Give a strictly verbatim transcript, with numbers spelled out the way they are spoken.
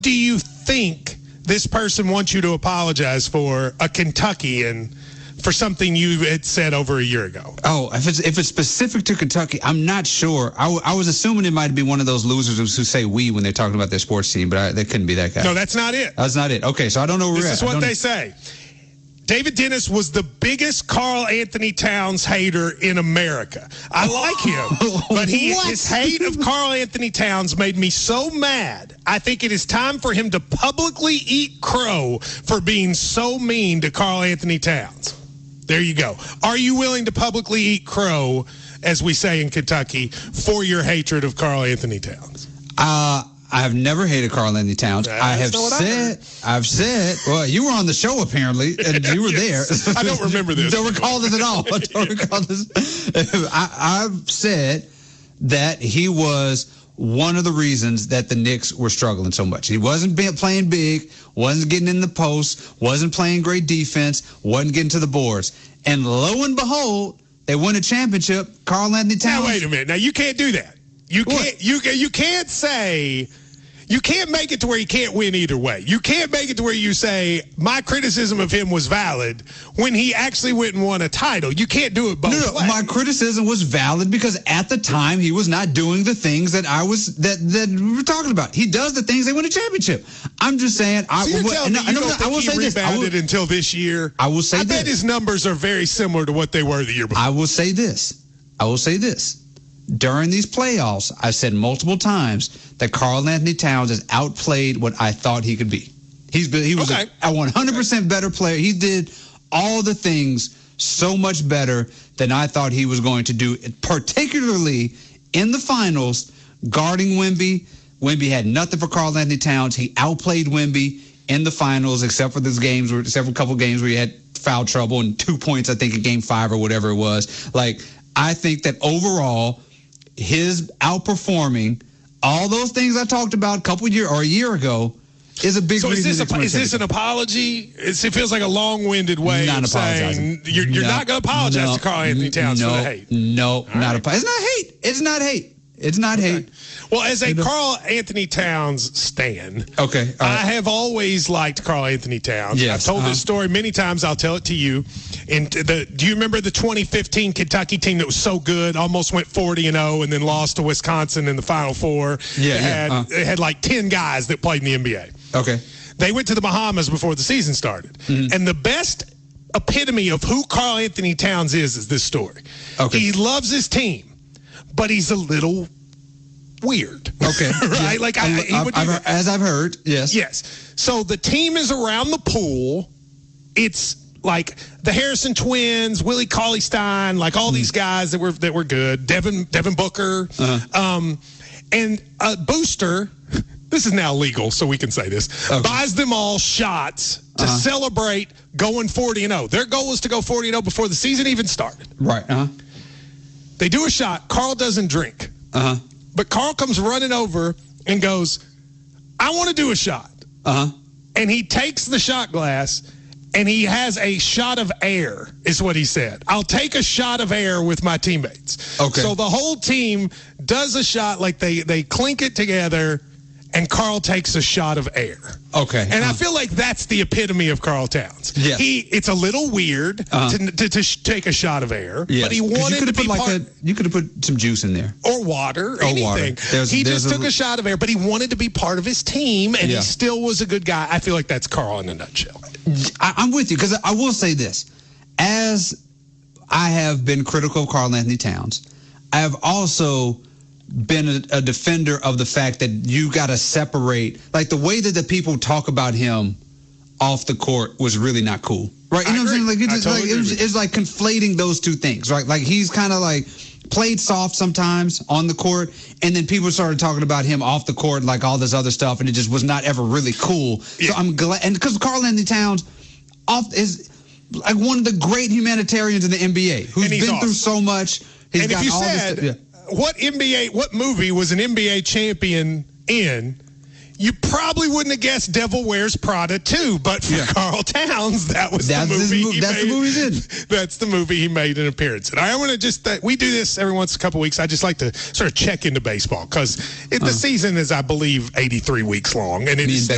do you think this person wants you to apologize for, a Kentuckian, for something you had said over a year ago? Oh, if it's if it's specific to Kentucky, I'm not sure. I, w- I was assuming it might be one of those losers who say "we" when they're talking about their sports team, but I, that couldn't be that guy. No, that's not it. That's not it. Okay, so I don't know where This is what they say. David Dennis was the biggest Karl Anthony Towns hater in America. I like him, but he, his hate of Karl Anthony Towns made me so mad. I think it is time for him to publicly eat crow for being so mean to Karl Anthony Towns. There you go. Are you willing to publicly eat crow, as we say in Kentucky, for your hatred of Karl Anthony Towns? Uh, I have never hated Karl Anthony Towns. That's I have what I said, I've said, well, you were on the show apparently, and you were Yes. there. I don't remember this. Don't recall this at all. I don't recall this. I, I've said that he was one of the reasons that the Knicks were struggling so much. He wasn't be- playing big, wasn't getting in the post, wasn't playing great defense, wasn't getting to the boards. And lo and behold, they won a championship. Karl Anthony Towns. Now, wait a minute. Now, you can't do that. You What? can't. You you can't say. You can't make it to where you can't win either way. You can't make it to where you say, my criticism of him was valid when he actually went and won a title. You can't do it both No, no, ways. my criticism was valid because at the time he was not doing the things that I was that that we were talking about. He does the things they win a championship. I'm just saying. I, So you're well, telling no, me you no, don't no, I think will he say this. I will, rebounded until this year? I will say I this. bet his numbers are very similar to what they were the year before. I will say this. I will say this. During these playoffs, I've said multiple times that Karl Anthony Towns has outplayed what I thought he could be. He's been, he was Okay. a, a one hundred percent better player. He did all the things so much better than I thought he was going to do, particularly in the finals, guarding Wemby. Wemby had nothing for Karl Anthony Towns. He outplayed Wemby in the finals, except for those games, where, except for a couple games where he had foul trouble and two points, I think, in game five or whatever it was. Like, I think that overall, his outperforming all those things I talked about a couple year or a year ago is a big So is reason. this, the Knicks a, won is this an championship. apology? It's, it feels like a long-winded way Not of saying apologizing. you're, you're No, not going to apologize no, to Karl Anthony Towns no, for the hate. No, not right. a, it's not hate. It's not hate. It's not hate. Well, as a You know- Karl Anthony Towns stan, Okay, all I right. have always liked Karl Anthony Towns. Yes, I've told uh-huh. this story many times. I'll tell it to you. And the, do you remember the twenty fifteen Kentucky team that was so good, almost went forty and oh, and then lost to Wisconsin in the Final Four? Yeah, It yeah, had, uh. it had like ten guys that played in the N B A. Okay. They went to the Bahamas before the season started. Mm-hmm. And the best epitome of who Karl Anthony Towns is is this story. Okay. He loves his team, but he's a little weird. Okay. Right? Yeah. Like, I, he I've- would do I've that. heard- as I've heard, yes. Yes. So the team is around the pool. It's like the Harrison twins, Willie Cauley-Stein, like all these guys that were that were good. Devin Devin Booker, Uh-huh. um, and a booster. This is now legal, so we can say this. Okay. Buys them all shots to Uh-huh. celebrate going forty and oh. Their goal was to go forty and oh before the season even started. Right. Uh huh. They do a shot. Karl doesn't drink. Uh huh. But Karl comes running over and goes, I want to do a shot. Uh huh. And he takes the shot glass and he has a shot of air, is what he said. I'll take a shot of air with my teammates. Okay. So the whole team does a shot, like they, they clink it together, and Karl takes a shot of air. Okay. And I uh, feel like that's the epitome of Karl Towns. Yes. He, it's a little weird Uh-huh. to, to, to sh- take a shot of air, yes. but he 'Cause you wanted could to have be put like part, a, you could have put some juice in there. or water, Or anything. water. There's- he there's just a- took a shot of air, but he wanted to be part of his team, and Yeah. he still was a good guy. I feel like that's Karl in a nutshell. I, I'm with you because I will say this: as I have been critical of Karl Anthony Towns, I have also been a, a defender of the fact that you got to separate, like the way that the people talk about him off the court was really not cool, right? You I know what I'm saying? agree. Like, it I just, totally like it agree was, with you. it's like conflating those two things, right? Like he's kind of like played soft sometimes on the court, and then people started talking about him off the court, like all this other stuff, and it just was not ever really cool. Yeah. So I'm glad, and because Karl Anthony Towns off is like one of the great humanitarians in the N B A who's And been he's through awesome. so much. He's And if got you all said, this. Yeah. what N B A, what movie was an N B A champion in, you probably wouldn't have guessed Devil Wears Prada two, but for Yeah. Karl Towns, that was That's the his movie. mo- he that's the made. movie he's in. That's the movie he made an appearance in. I want to just, uh, we do this every once in a couple weeks. I just like to sort of check into baseball because the season is, I believe, eighty-three weeks long, and it Me is and still